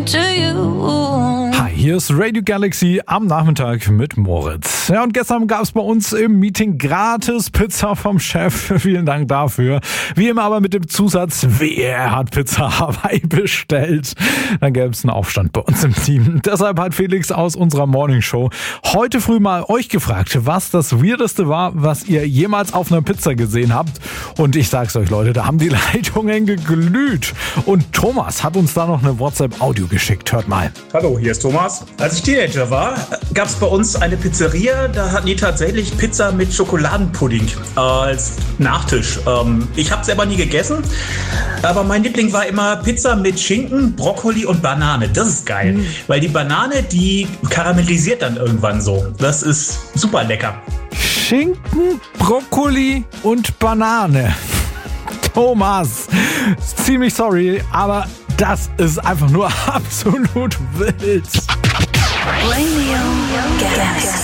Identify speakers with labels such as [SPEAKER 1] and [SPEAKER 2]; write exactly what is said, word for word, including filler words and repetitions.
[SPEAKER 1] Hi, hier ist Radio Galaxy am Nachmittag mit Moritz. Ja, und gestern gab es bei uns im Meeting gratis Pizza vom Chef. Vielen Dank dafür. Wie immer aber mit dem Zusatz, wer hat Pizza Hawaii bestellt? Dann gäbe es einen Aufstand bei uns im Team. Deshalb hat Felix aus unserer Morning Show heute früh mal euch gefragt, was das Weirdeste war, was ihr jemals auf einer Pizza gesehen habt. Und ich sag's euch, Leute, da haben die Leitungen geglüht. Und Thomas hat uns da noch eine WhatsApp-Audio geschickt. Hört mal.
[SPEAKER 2] Hallo, hier ist Thomas. Als ich Teenager war, gab es bei uns eine Pizzeria, da hatten die tatsächlich Pizza mit Schokoladenpudding äh, als Nachtisch. Ähm, ich habe selber nie gegessen, aber mein Liebling war immer Pizza mit Schinken, Brokkoli und Banane. Das ist geil, mhm. weil die Banane, die karamellisiert dann irgendwann so. Das ist super lecker.
[SPEAKER 1] Schinken, Brokkoli und Banane. Thomas, ziemlich sorry, aber das ist einfach nur absolut wild.
[SPEAKER 3] Radio Galaxy.